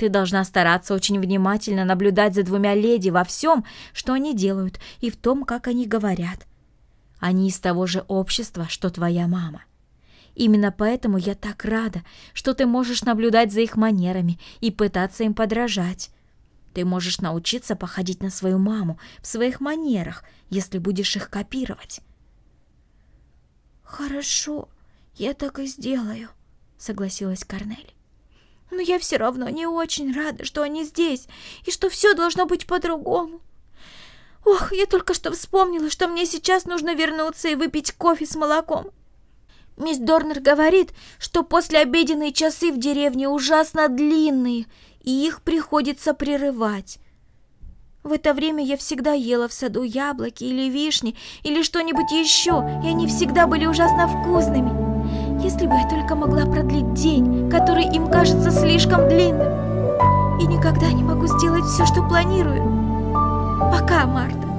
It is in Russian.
Ты должна стараться очень внимательно наблюдать за двумя леди во всем, что они делают, и в том, как они говорят. Они из того же общества, что твоя мама. Именно поэтому я так рада, что ты можешь наблюдать за их манерами и пытаться им подражать. Ты можешь научиться походить на свою маму в своих манерах, если будешь их копировать. «Хорошо, я так и сделаю», — согласилась Корнель. «Но я все равно не очень рада, что они здесь, и что все должно быть по-другому. Ох, я только что вспомнила, что мне сейчас нужно вернуться и выпить кофе с молоком. Мисс Дорнер говорит, что послеобеденные часы в деревне ужасно длинные, и их приходится прерывать. В это время я всегда ела в саду яблоки или вишни, или что-нибудь еще, и они всегда были ужасно вкусными. Если бы я только могла продлить день, который им кажется слишком длинным. И никогда не могу сделать все, что планирую. Пока, Марта.